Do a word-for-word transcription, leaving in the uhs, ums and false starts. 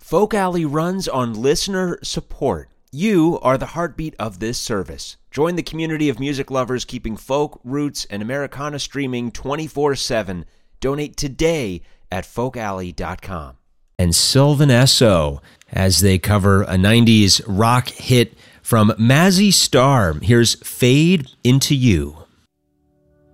Folk Alley runs on listener support. You are the heartbeat of this service. Join the community of music lovers keeping folk, roots, and Americana streaming twenty-four seven. Donate today at folk alley dot com. And Sylvan Esso, as they cover a nineties rock hit from Mazzy Star. Here's Fade Into You.